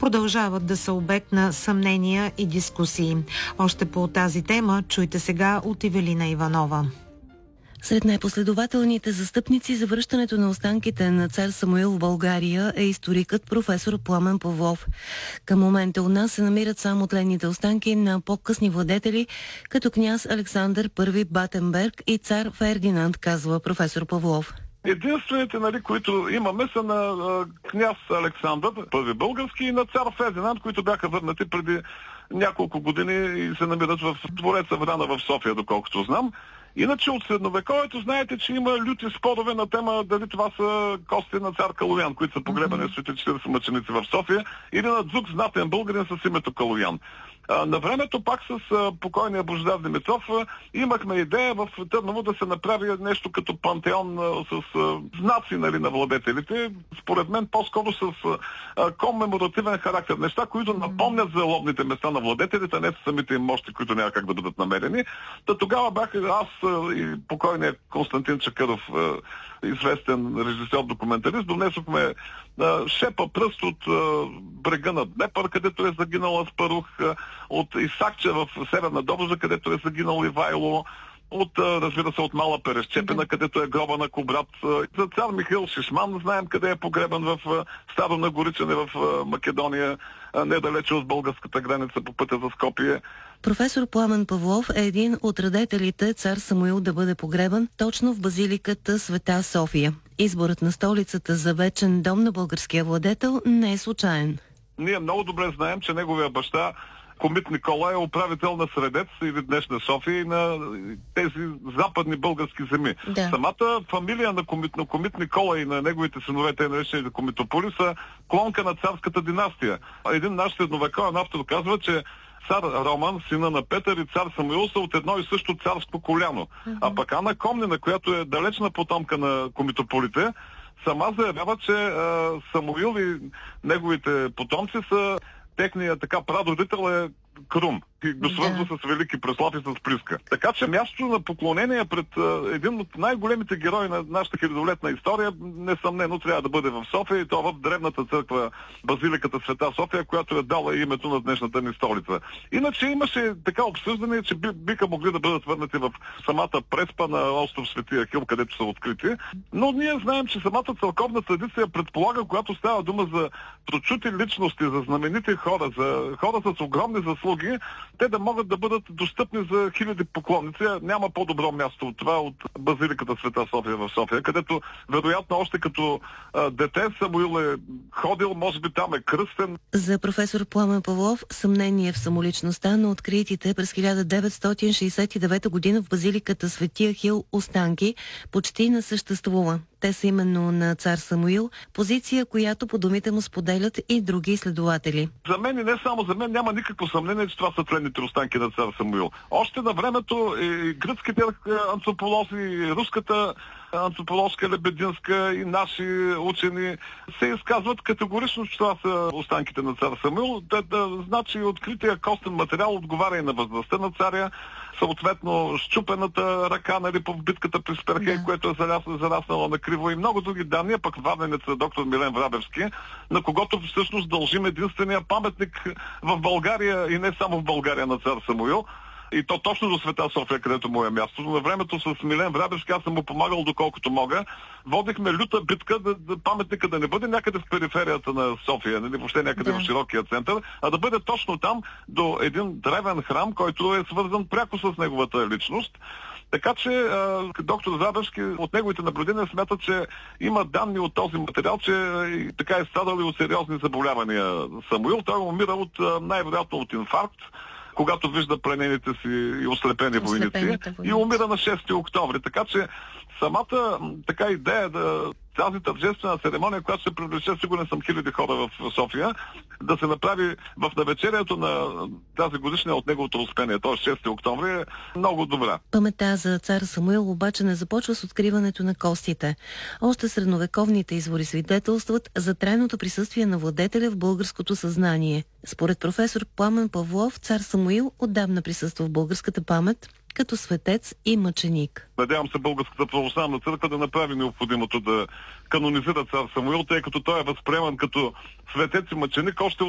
продължават да са обект на съмнения и дискусии. Още по тази тема чуйте сега от Ивелина Иванова. Сред най-последователните застъпници за връщането на останките на цар Самуил в България е историкът професор Пламен Павлов. Към момента у нас се намират само тленните останки на по-късни владетели, като княз Александър I Батенберг и цар Фердинанд, казва професор Павлов. Единствените, които имаме, са на княз Александър, първи български, и на цар Фердинанд, които бяха върнати преди няколко години и се намират в двореца Врана в София, доколкото знам. Иначе от средновековието знаете, че има люти спорове на тема дали това са кости на цар Калоян, които са погребани в Свети 40 мъченици в София, или на друг знатен българин с името Калоян. На времето пак с покойния Божидар Димитров имахме идея в Търново да се направи нещо като пантеон с знаци на владетелите. Според мен по-скоро с комеморативен характер. Неща, които напомнят за лобните места на владетелите, а не са самите им мощи, които няма как да бъдат намерени. Тогава бях аз и покойният Константин Чакъров, известен режисьор-документалист, донесохме шепа пръст от брега на Днепър, където е загинал Аспарух, от Исакче в Северна Добруджа, където е загинал Ивайло, разбира се, от Мала Перещепина, където е гроба на Кубрат. За цар Михаил Шишман знаем къде е погребан в Старо Нагоричане в Македония, недалече от българската граница по пътя за Скопие. Професор Пламен Павлов е един от радетелите цар Самуил да бъде погребан точно в базиликата Света София. Изборът на столицата за вечен дом на българския владетел не е случайен. Ние много добре знаем, че неговия баща Комит Никола е управител на Средец или днешна София и на тези западни български земи. Да. Самата фамилия на Комит Никола и на неговите синове, те наречени Комитополи, са клонка на царската династия. Един наш средновековен автор казва, че цар Роман, сина на Петър, и цар Самуил са от едно и също царско коляно. А пък Ана Комнина, която е далечна потомка на комитополите, сама заявява, че Самуил и неговите потомци са техният прадродител е Крум, и го свързва с Велики Преслав и с Приска. Така че мястото на поклонение пред един от най-големите герои на нашата хилядолетна история несъмнено трябва да бъде в София, и то в древната църква Базиликата Света София, която е дала името на днешната ни столица. Иначе имаше така обсъждане, че биха могли да бъдат върнати в самата преспа на остров Свети Ахил, където са открити. Но ние знаем, че самата църковна традиция предполага, когато става дума за прочути личности, за знаменити хора, за хора с огромни заслуги, те да могат да бъдат достъпни за хиляди поклонници. Няма по-добро място от това, от Базиликата Света София в София, където вероятно още като дете Самуил е ходил, може би там е кръстен. За професор Пламен Павлов съмнение в самоличността на откритите през 1969 година в Базиликата Свети Ахил останки почти не съществува. Те са именно на цар Самуил, позиция, която по думите му споделят и други изследователи. За мен и не само за мен няма никакво съмнение, че това са тленните останки на цар Самуил. Още на времето и гръцките антрополози, и руската антроположка Лебединска и наши учени се изказват категорично, че това са останките на цар Самуил. Значи открития костен материал отговаря и на възрастта на царя, съответно щупената ръка по битката при Сперхей, което е зараснала на криво, и много други данни, пък варненеца доктор Милен Врабевски, на когото всъщност дължим единствения паметник в България и не само в България на цар Самуил. И то точно до Света София, където му е място. На времето с Милен Врабевски аз съм му помагал доколкото мога. Водихме люта битка паметника да не бъде някъде в периферията на София, въобще някъде в широкия център, а да бъде точно там до един древен храм, който е свързан пряко с неговата личност. Така че доктор Врабевски от неговите наблюдения смята, че има данни от този материал, че така е страдал и от сериозни заболявания Самуил. Той умира най-вероятно от инфаркт, когато вижда пленените си и ослепени войници, и умира на 6 октомври. Така че самата идея тази тържествена церемония, която се привлече, сигурен съм, хиляди хора в София, да се направи в навечерието на тази годишния от неговото успение, т.е. 6 октомври, е много добра. Паметта за цар Самуил обаче не започва с откриването на костите. Още средновековните извори свидетелстват за трайното присъствие на владетеля в българското съзнание. Според професор Пламен Павлов, цар Самуил отдавна присъства в българската памет като светец и мъченик. Надявам се Българската православна църква да направи необходимото да канонизира цар Самуил, тъй като той е възприеман като светец и мъченик още